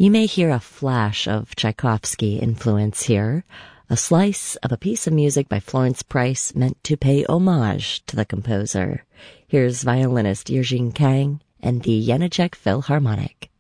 You may hear a flash of Tchaikovsky influence here, a slice of a piece of music by Florence Price meant to pay homage to the composer. Here's violinist Eugene Kang and the Janáček Philharmonic.